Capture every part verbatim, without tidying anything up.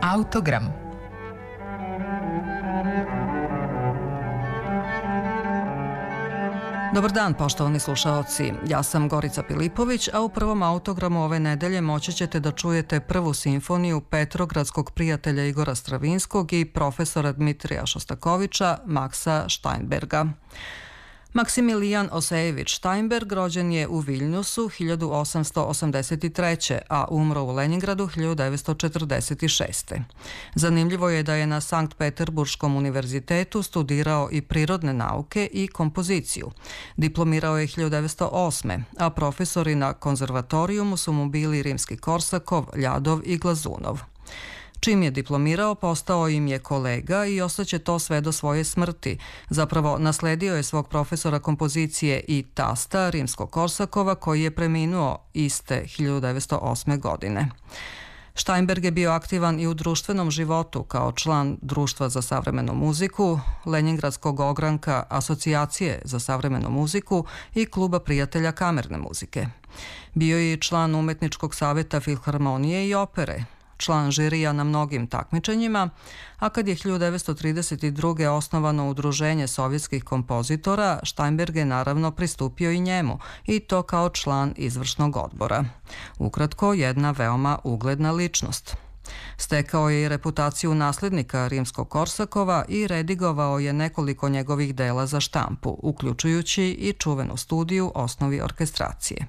Autogram. Dobar dan, poštovani slušaoci. Ja sam Gorica Pilipović, a u prvom autogramu ove nedelje moći ćete da čujete prvu simfoniju Petrogradskog prijatelja Igora Stravinskog i profesora Dmitrija Šostakovića, Maksa Steinberga. Maksimilijan Osejević Steinberg rođen je u Viljnusu hiljadu osamsto osamdeset treće. a umro u Leningradu hiljadu devetsto četrdeset šeste. Zanimljivo je da je na Sankt Peterburškom univerzitetu studirao i prirodne nauke i kompoziciju. Diplomirao je hiljadu devetsto osme. a profesori na konzervatorijumu su mu bili Rimski-Korsakov, Ljadov i Glazunov. Čim je diplomirao, postao im je kolega i ostaće to sve do svoje smrti. Zapravo, nasledio je svog profesora kompozicije i tasta Rimsko-Korsakova, koji je preminuo iste hiljadu devetsto osme. godine. Steinberg je bio aktivan i u društvenom životu kao član Društva za savremenu muziku, Leningradskog ogranka Asocijacije za savremenu muziku i Kluba prijatelja kamerne muzike. Bio je i član Umetničkog saveta Filharmonije i opere, član žirija na mnogim takmičenjima, a kad je hiljadu devetsto trideset druge. osnovano Udruženje sovjetskih kompozitora, Steinberg je naravno pristupio i njemu, i to kao član izvršnog odbora. Ukratko, jedna veoma ugledna ličnost. Stekao je i reputaciju naslednika Rimskog-Korsakova i redigovao je nekoliko njegovih dela za štampu, uključujući i čuvenu studiju Osnovi orkestracije.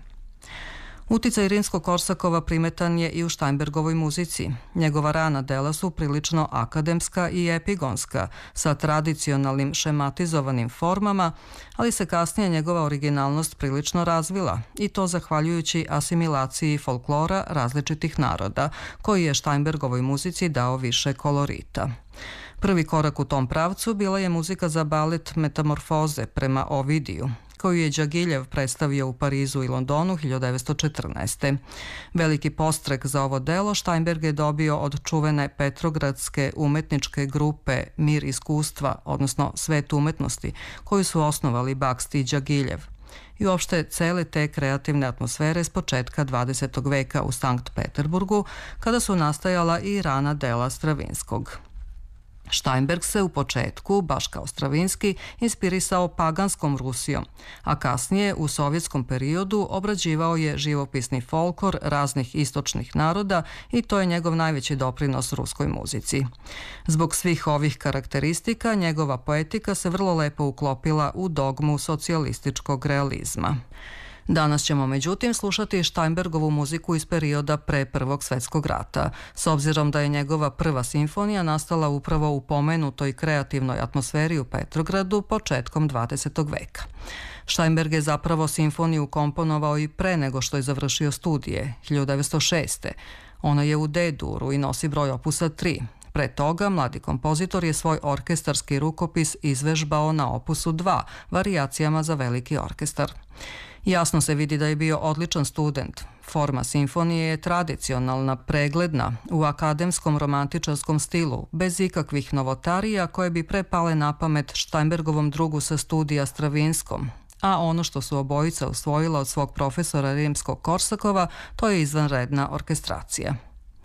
Uticaj Rimskog-Korsakova primetan je i u Steinbergovoj muzici. Njegova rana dela su prilično akademska i epigonska, sa tradicionalnim šematizovanim formama, ali se kasnije njegova originalnost prilično razvila, i to zahvaljujući asimilaciji folklora različitih naroda, koji je Steinbergovoj muzici dao više kolorita. Prvi korak u tom pravcu bila je muzika za balet Metamorfoze prema Ovidiju, koju je Đagiljev predstavio u Parizu i Londonu hiljadu devetsto četrnaeste. Veliki podstrek za ovo delo Steinberg je dobio od čuvene petrogradske umetničke grupe Mir iskustva, odnosno Svet umetnosti, koju su osnovali Bakst i Đagiljev, i uopšte cele te kreativne atmosfere s početka dvadesetog veka u Sankt Peterburgu, kada su nastajala i rana dela Stravinskog. Steinberg se u početku, baš kao Stravinski, inspirisao paganskom Rusijom, a kasnije u sovjetskom periodu obrađivao je živopisni folklor raznih istočnih naroda i to je njegov najveći doprinos ruskoj muzici. Zbog svih ovih karakteristika, njegova poetika se vrlo lepo uklopila u dogmu socijalističkog realizma. Danas ćemo međutim slušati Steinbergovu muziku iz perioda pre Prvog svjetskog rata, s obzirom da je njegova prva simfonija nastala upravo u pomenutoj kreativnoj atmosferi u Petrogradu početkom dvadesetog veka. Steinberg je zapravo simfoniju komponovao i pre nego što je završio studije, hiljadu devetsto šeste. Ona je u D-duru i nosi broj opusa tri. Pre toga, mladi kompozitor je svoj orkestarski rukopis izvežbao na opusu dva, varijacijama za veliki orkestar. Jasno se vidi da je bio odličan student. Forma simfonije je tradicionalna, pregledna, u akademskom romantičarskom stilu, bez ikakvih novotarija koje bi prepale na pamet Steinbergovom drugu sa studija Stravinskom. A ono što su obojica usvojila od svog profesora Rimskog-Korsakova, to je izvanredna orkestracija.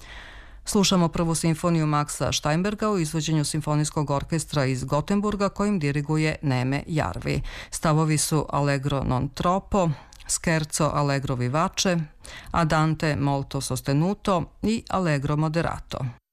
Slušamo prvu simfoniju Maksa Steinberga u izvođenju Simfonijskog orkestra iz Gotemburga, kojim diriguje Neme Jarvi. Stavovi su Allegro non troppo, Scherzo allegro vivace, Andante molto sostenuto i Allegro moderato.